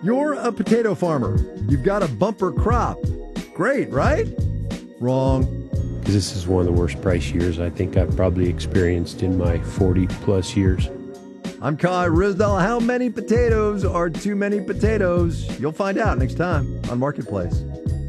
You're a potato farmer. You've got a bumper crop. Great, right? Wrong. This is one of the worst price years I think I've probably experienced in my 40 plus years. I'm Kai Ryssdal. How many potatoes are too many potatoes? You'll find out next time on Marketplace.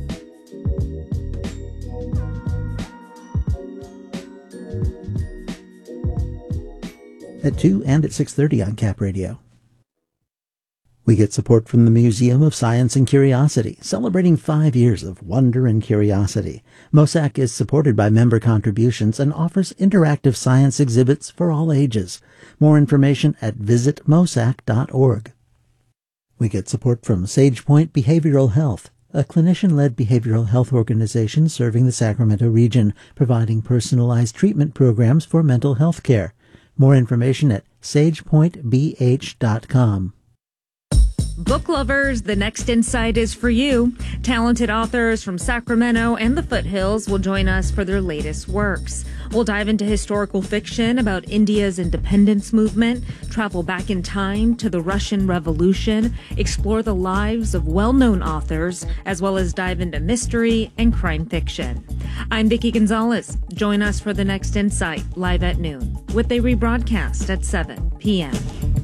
At 2 and at 6:30 on Cap Radio. We get support from the Museum of Science and Curiosity, celebrating 5 years of wonder and curiosity. MOSAC is supported by member contributions and offers interactive science exhibits for all ages. More information at visitmosac.org. We get support from SagePoint Behavioral Health, a clinician-led behavioral health organization serving the Sacramento region, providing personalized treatment programs for mental health care. More information at sagepointbh.com. Book lovers, the next insight is for you. Talented authors from Sacramento and the foothills will join us for their latest works. We'll dive into historical fiction about India's independence movement, travel back in time to the Russian Revolution, explore the lives of well-known authors, as well as dive into mystery and crime fiction. I'm Vicki Gonzalez. Join us for the next insight live at noon, with a rebroadcast at 7 p.m.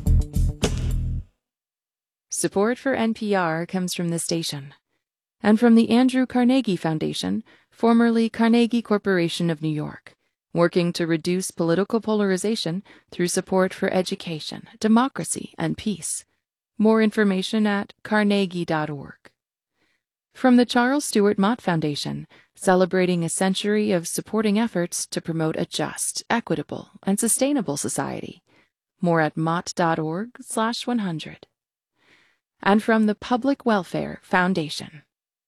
Support for NPR comes from the station and from the Andrew Carnegie Foundation, formerly Carnegie Corporation of New York, working to reduce political polarization through support for education, democracy, and peace. More information at carnegie.org. From the Charles Stewart Mott Foundation, celebrating a century of supporting efforts to promote a just, equitable, and sustainable society. More at mott.org/100. And from the Public Welfare Foundation.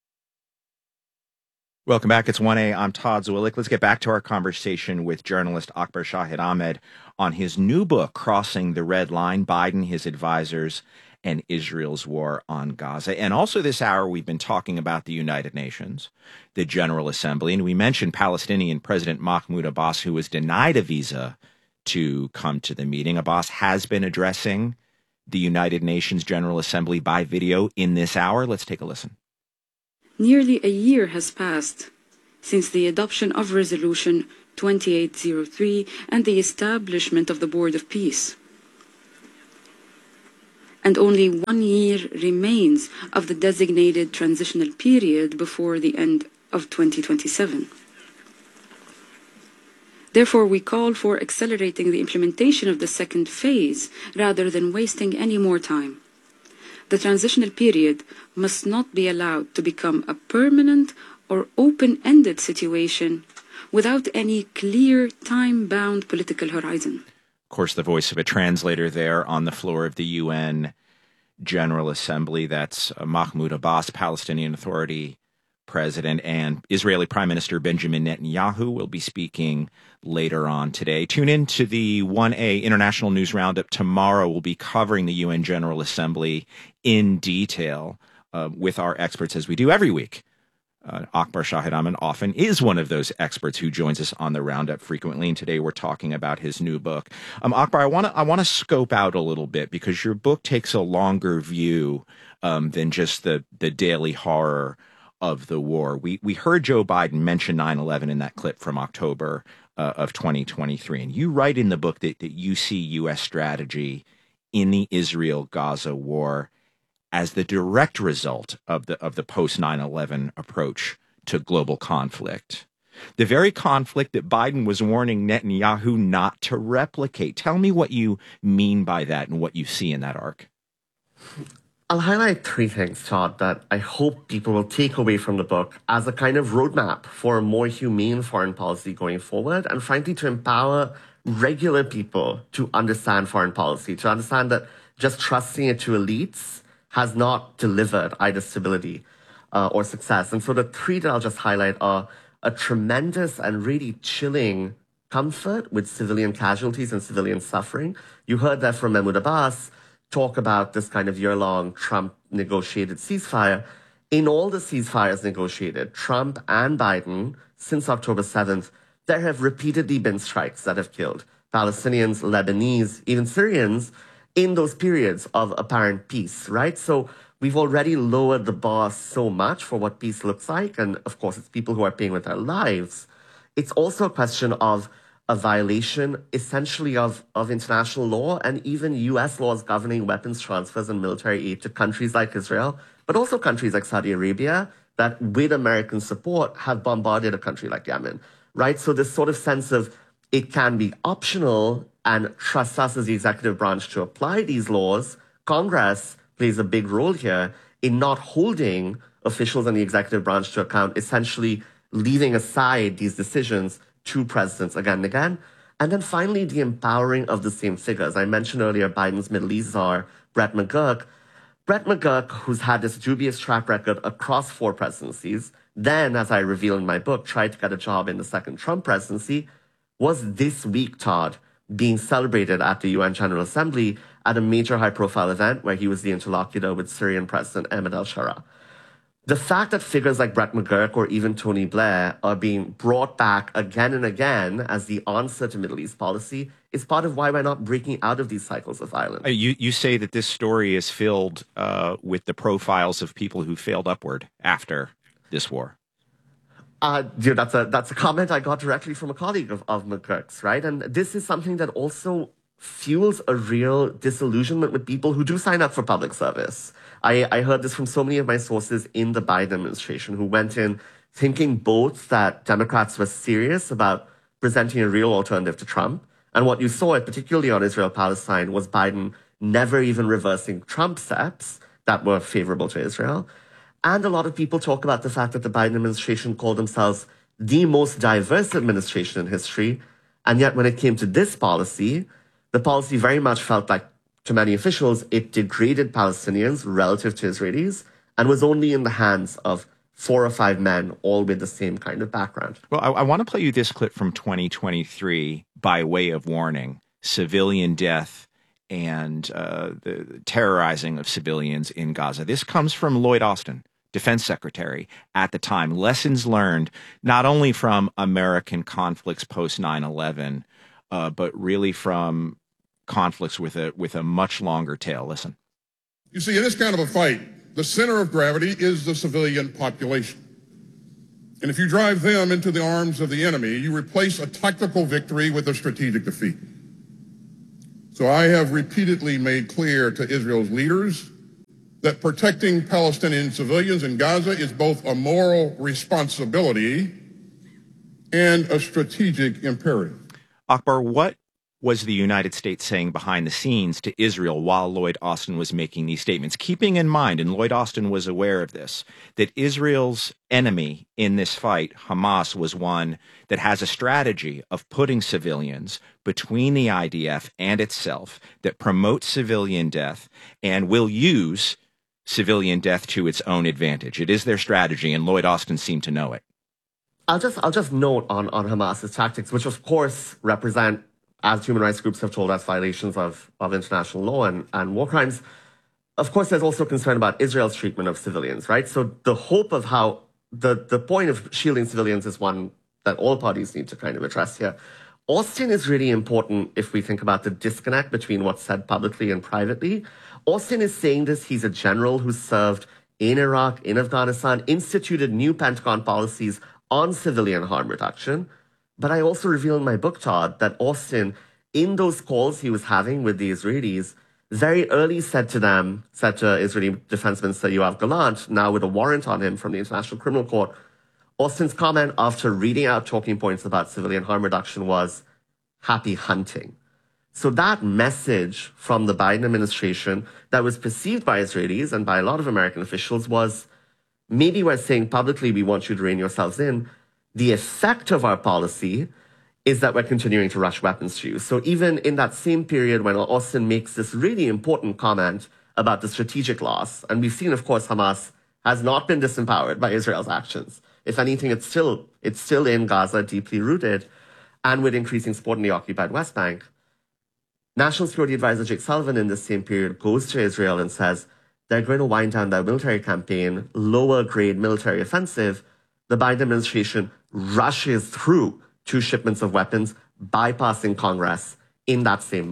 Welcome back. It's 1A. I'm Todd Zwillich. Let's get back to our conversation with journalist Akbar Shahid Ahmed on his new book, Crossing the Red Line, Biden, His Advisors, and Israel's War on Gaza. And also this hour, we've been talking about the United Nations, the General Assembly, and we mentioned Palestinian President Mahmoud Abbas, who was denied a visa to come to the meeting. Abbas has been addressing the United Nations General Assembly by video in this hour. Let's take a listen. Nearly a year has passed since the adoption of Resolution 2803 and the establishment of the Board of Peace. And only 1 year remains of the designated transitional period before the end of 2027. Therefore, we call for accelerating the implementation of the second phase rather than wasting any more time. The transitional period must not be allowed to become a permanent or open-ended situation without any clear time-bound political horizon. Of course, the voice of a translator there on the floor of the UN General Assembly. That's Mahmoud Abbas, Palestinian Authority President, and Israeli Prime Minister Benjamin Netanyahu will be speaking later on today. Tune in to the 1A International News Roundup tomorrow. We'll be covering the UN General Assembly in detail with our experts, as we do every week. Akbar Shahid Ahmed often is one of those experts who joins us on the Roundup frequently, and today we're talking about his new book. Akbar, I want to scope out a little bit, because your book takes a longer view than just the daily horror of the war. We heard Joe Biden mention 9/11 in that clip from October of 2023. And you write in the book that you see U.S. strategy in the Israel-Gaza war as the direct result of the post-9/11 approach to global conflict. The very conflict that Biden was warning Netanyahu not to replicate. Tell me what you mean by that and what you see in that arc. I'll highlight three things, Todd, that I hope people will take away from the book as a kind of roadmap for a more humane foreign policy going forward, and frankly, to empower regular people to understand foreign policy, to understand that just trusting it to elites has not delivered either stability or success. And so the three that I'll just highlight are a tremendous and really chilling comfort with civilian casualties and civilian suffering. You heard that from Mahmoud Abbas talk about this kind of year-long Trump-negotiated ceasefire. In all the ceasefires negotiated, Trump and Biden, since October 7th, there have repeatedly been strikes that have killed Palestinians, Lebanese, even Syrians in those periods of apparent peace, right? So we've already lowered the bar so much for what peace looks like. And of course, it's people who are paying with their lives. It's also a question of a violation essentially of international law and even U.S. laws governing weapons transfers and military aid to countries like Israel, but also countries like Saudi Arabia that, with American support, have bombarded a country like Yemen, right? So this sort of sense of it can be optional and trust us as the executive branch to apply these laws. Congress plays a big role here in not holding officials in the executive branch to account, essentially leaving aside these decisions to presidents again and again. And then finally, the empowering of the same figures. I mentioned earlier Biden's Middle East czar, Brett McGurk. Brett McGurk, who's had this dubious track record across 4 presidencies, then, as I reveal in my book, tried to get a job in the second Trump presidency, was this week, Todd, being celebrated at the UN General Assembly at a major high-profile event where he was the interlocutor with Syrian President Ahmed al-Shara. The fact that figures like Brett McGurk or even Tony Blair are being brought back again and again as the answer to Middle East policy is part of why we're not breaking out of these cycles of violence. You say that this story is filled with the profiles of people who failed upward after this war. That's a comment I got directly from a colleague of McGurk's, right? And this is something that also fuels a real disillusionment with people who do sign up for public service. I heard this from so many of my sources in the Biden administration who went in thinking both that Democrats were serious about presenting a real alternative to Trump. And what you saw, particularly on Israel-Palestine, was Biden never even reversing Trump steps that were favorable to Israel. And a lot of people talk about the fact that the Biden administration called themselves the most diverse administration in history. And yet when it came to this policy, the policy very much felt like, to many officials, it degraded Palestinians relative to Israelis and was only in the hands of 4 or 5 men, all with the same kind of background. Well, I want to play you this clip from 2023 by way of warning. Civilian death and the terrorizing of civilians in Gaza. This comes from Lloyd Austin, Defense Secretary at the time. Lessons learned not only from American conflicts post 9/11, but really from conflicts with a much longer tail. Listen. You see, in this kind of a fight, the center of gravity is the civilian population. And if you drive them into the arms of the enemy, you replace a tactical victory with a strategic defeat. So I have repeatedly made clear to Israel's leaders that protecting Palestinian civilians in Gaza is both a moral responsibility and a strategic imperative. Akbar, what was the United States saying behind the scenes to Israel while Lloyd Austin was making these statements? Keeping in mind, and Lloyd Austin was aware of this, that Israel's enemy in this fight, Hamas, was one that has a strategy of putting civilians between the IDF and itself, that promotes civilian death and will use civilian death to its own advantage. It is their strategy, and Lloyd Austin seemed to know it. I'll just note on Hamas's tactics, which of course represent, as human rights groups have told us, violations of international law and war crimes. Of course, there's also concern about Israel's treatment of civilians, right? So the hope of how the point of shielding civilians is one that all parties need to kind of address here. Austin is really important if we think about the disconnect between what's said publicly and privately. Austin is saying this. He's a general who served in Iraq, in Afghanistan, instituted new Pentagon policies on civilian harm reduction. But I also reveal in my book, Todd, that Austin, in those calls he was having with the Israelis, very early said to Israeli Defense Minister Yoav Gallant, now with a warrant on him from the International Criminal Court, Austin's comment after reading out talking points about civilian harm reduction was, happy hunting. So that message from the Biden administration that was perceived by Israelis and by a lot of American officials was, maybe we're saying publicly we want you to rein yourselves in. The effect of our policy is that we're continuing to rush weapons to you. So even in that same period when Austin makes this really important comment about the strategic loss, and we've seen, of course, Hamas has not been disempowered by Israel's actions. If anything, it's still in Gaza, deeply rooted, and with increasing support in the occupied West Bank. National Security Advisor Jake Sullivan in this same period goes to Israel and says they're going to wind down their military campaign, lower grade military offensive. The Biden administration rushes through 2 shipments of weapons, bypassing Congress in that same month.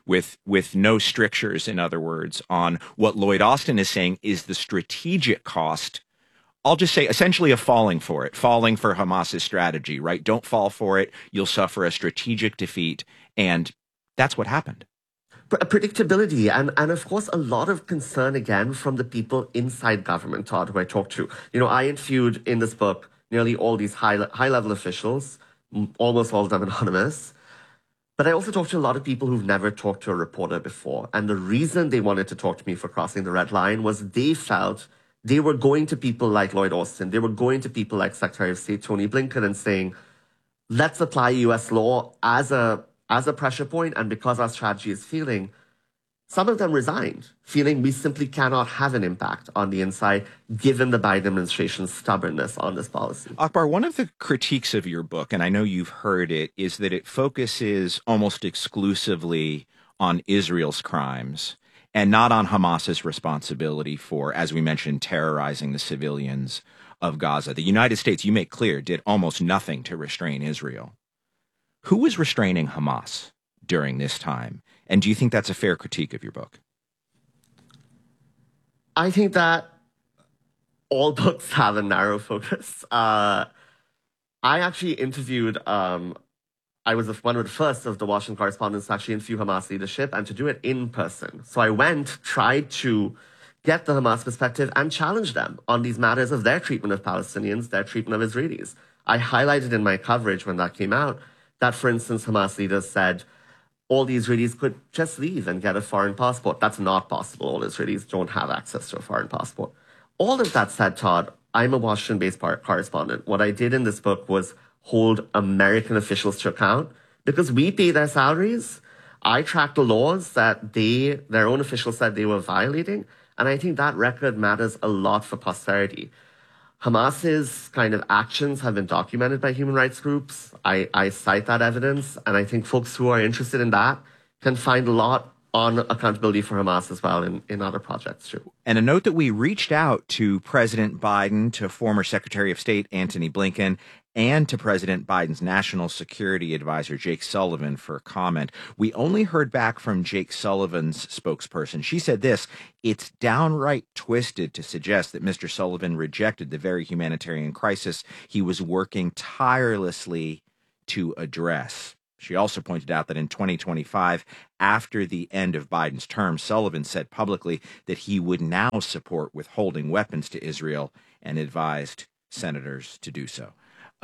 with no strictures, in other words, on what Lloyd Austin is saying is the strategic cost. I'll just say essentially of falling for Hamas's strategy, right? Don't fall for it. You'll suffer a strategic defeat. And that's what happened. Predictability and of course a lot of concern again from the people inside government, Todd, who I talked to. I interviewed in this book nearly all these high level officials, almost all of them anonymous. But I also talked to a lot of people who've never talked to a reporter before. And the reason they wanted to talk to me for crossing the red line was they felt they were going to people like Lloyd Austin. They were going to people like Secretary of State Tony Blinken and saying, let's apply U.S. law as a pressure point. And because our strategy is failing, some of them resigned, feeling we simply cannot have an impact on the inside, given the Biden administration's stubbornness on this policy. Akbar, one of the critiques of your book, and I know you've heard it, is that it focuses almost exclusively on Israel's crimes and not on Hamas's responsibility for, as we mentioned, terrorizing the civilians of Gaza. The United States, you make clear, did almost nothing to restrain Israel. Who was restraining Hamas during this time? And do you think that's a fair critique of your book? I think that all books have a narrow focus. I actually interviewed, I was one of the first of the Washington correspondents to actually interview Hamas leadership and to do it in person. So I tried to get the Hamas perspective and challenge them on these matters of their treatment of Palestinians, their treatment of Israelis. I highlighted in my coverage when that came out that, for instance, Hamas leaders said, all the Israelis could just leave and get a foreign passport. That's not possible. All Israelis don't have access to a foreign passport. All of that said, Todd, I'm a Washington-based correspondent. What I did in this book was hold American officials to account because we pay their salaries. I tracked the laws that their own officials said they were violating. And I think that record matters a lot for posterity. Hamas's kind of actions have been documented by human rights groups. I cite that evidence, and I think folks who are interested in that can find a lot on accountability for Hamas as well in other projects too. And a note that we reached out to President Biden, to former Secretary of State Antony Blinken, and to President Biden's national security advisor, Jake Sullivan, for comment. We only heard back from Jake Sullivan's spokesperson. She said this: it's downright twisted to suggest that Mr. Sullivan rejected the very humanitarian crisis he was working tirelessly to address. She also pointed out that in 2025, after the end of Biden's term, Sullivan said publicly that he would now support withholding weapons to Israel and advised senators to do so.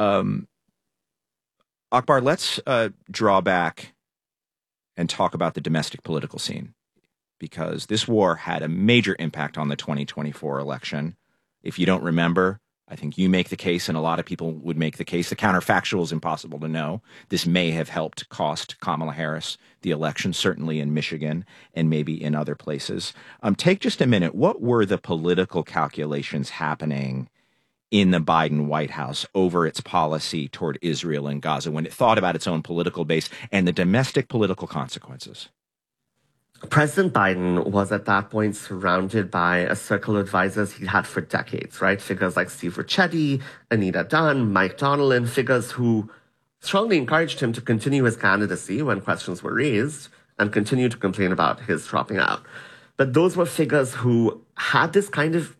Akbar, let's draw back and talk about the domestic political scene, because this war had a major impact on the 2024 election. If you don't remember, I think you make the case, and a lot of people would make the case, the counterfactual is impossible to know. This may have helped cost Kamala Harris the election, certainly in Michigan and maybe in other places. Take just a minute. What were the political calculations happening in the Biden White House over its policy toward Israel and Gaza when it thought about its own political base and the domestic political consequences? President Biden was at that point surrounded by a circle of advisors he'd had for decades, right? Figures like Steve Ricchetti, Anita Dunn, Mike Donilon, figures who strongly encouraged him to continue his candidacy when questions were raised and continue to complain about his dropping out. But those were figures who had this kind of,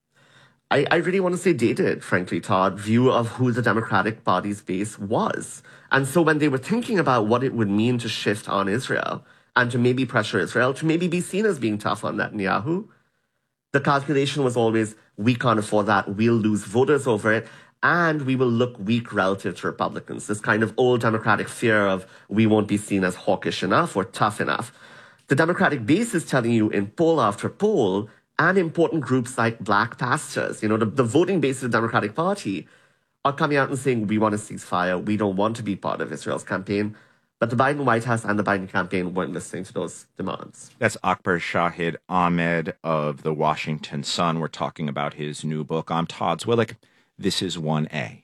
I really want to say dated, frankly, Todd, view of who the Democratic Party's base was. And so when they were thinking about what it would mean to shift on Israel and to maybe pressure Israel, to maybe be seen as being tough on Netanyahu, the calculation was always, we can't afford that, we'll lose voters over it, and we will look weak relative to Republicans. This kind of old Democratic fear of we won't be seen as hawkish enough or tough enough. The Democratic base is telling you in poll after poll, and important groups like Black Pastors, the voting base of the Democratic Party, are coming out and saying, we want a ceasefire, we don't want to be part of Israel's campaign. But the Biden White House and the Biden campaign weren't listening to those demands. That's Akbar Shahid Ahmed of the Washington Sun. We're talking about his new book. I'm Todd Zwillich. This is 1A.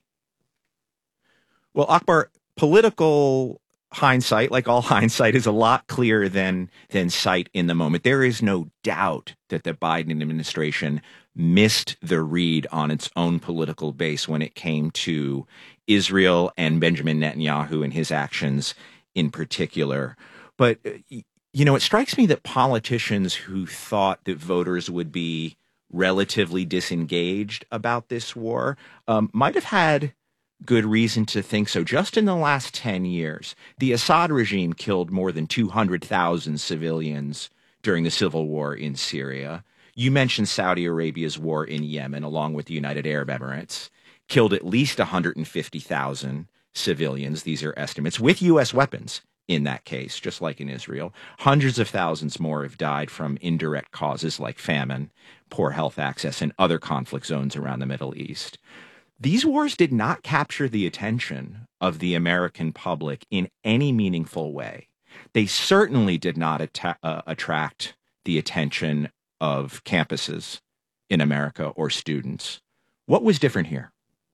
Well, Akbar, political hindsight, like all hindsight, is a lot clearer than sight in the moment. There is no doubt that the Biden administration missed the read on its own political base when it came to Israel and Benjamin Netanyahu and his actions in particular. But It strikes me that politicians who thought that voters would be relatively disengaged about this war might have had good reason to think so. Just in the last 10 years, the Assad regime killed more than 200,000 civilians during the civil war in Syria. You mentioned Saudi Arabia's war in Yemen, along with the United Arab Emirates, killed at least 150,000 civilians. These are estimates, with U.S. weapons in that case, just like in Israel. Hundreds of thousands more have died from indirect causes like famine, poor health access, and other conflict zones around the Middle East. These wars did not capture the attention of the American public in any meaningful way. They certainly did not attract the attention of campuses in America or students. What was different here?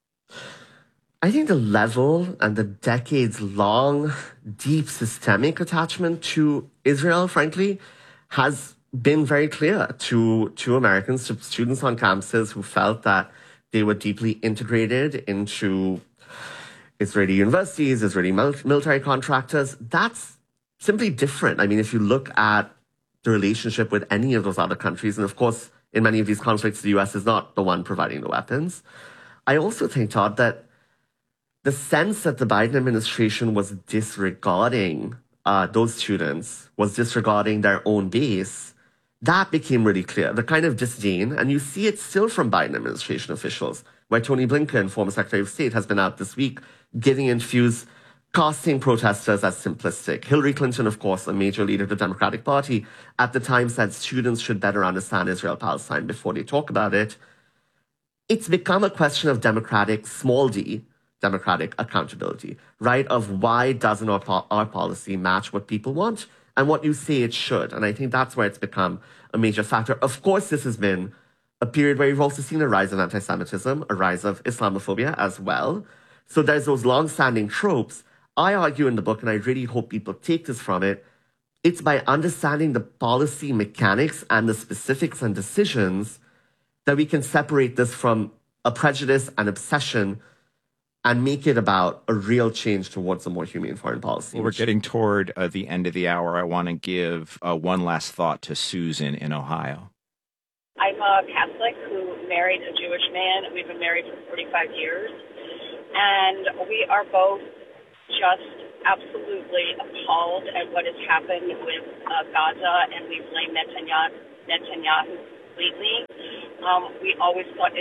I think the level and the decades-long, deep systemic attachment to Israel, frankly, has been very clear to Americans, to students on campuses who felt that they were deeply integrated into Israeli universities, Israeli military contractors. That's simply different. I mean, if you look at the relationship with any of those other countries, and of course, in many of these conflicts, the U.S. is not the one providing the weapons. I also think, Todd, that the sense that the Biden administration was disregarding those students, was disregarding their own base, that became really clear. The kind of disdain, and you see it still from Biden administration officials, where Tony Blinken, former Secretary of State, has been out this week giving infuse, casting protesters as simplistic. Hillary Clinton, of course, a major leader of the Democratic Party, at the time said students should better understand Israel-Palestine before they talk about it. It's become a question of small d, democratic accountability, right? Of why doesn't our policy match what people want and what you say it should? And I think that's where it's become a major factor. Of course, this has been a period where you've also seen a rise of anti-Semitism, a rise of Islamophobia as well. So there's those long-standing tropes. I argue in the book, and I really hope people take this from it, it's by understanding the policy mechanics and the specifics and decisions that we can separate this from a prejudice and obsession and make it about a real change towards a more humane foreign policy. Well, we're getting toward the end of the hour. I want to give one last thought to Susan in Ohio. I'm a Catholic who married a Jewish man. We've been married for 45 years. And we are both just absolutely appalled at what has happened with Gaza, and we blame Netanyahu completely. We always thought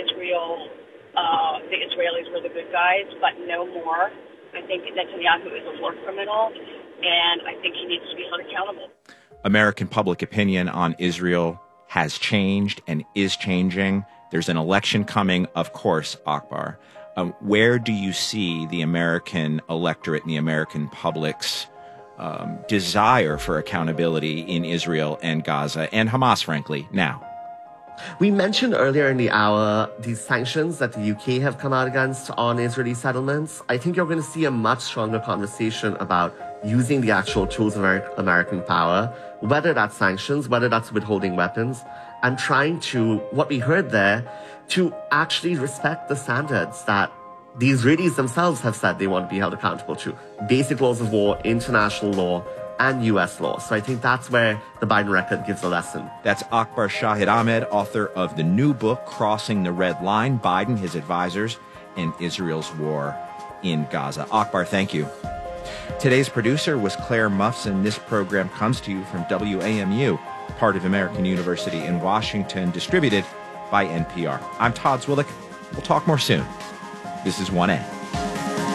the Israelis were the good guys, but no more. I think Netanyahu is a war criminal, and I think he needs to be held accountable. American public opinion on Israel has changed and is changing. There's an election coming, of course, Akbar. Where do you see the American electorate and the American public's desire for accountability in Israel and Gaza and Hamas, frankly, now? We mentioned earlier in the hour these sanctions that the UK have come out against on Israeli settlements. I think you're going to see a much stronger conversation about using the actual tools of American power, whether that's sanctions, whether that's withholding weapons, and trying to, what we heard there, to actually respect the standards that the Israelis themselves have said they want to be held accountable to. Basic laws of war, international law, and U.S. law. So I think that's where the Biden record gives a lesson. That's Akbar Shahid Ahmed, author of the new book, Crossing the Red Line, Biden, His Advisors, and Israel's War in Gaza. Akbar, thank you. Today's producer was Claire Muffson. This program comes to you from WAMU, part of American University in Washington, distributed by NPR. I'm Todd Zwillich. We'll talk more soon. This is 1A.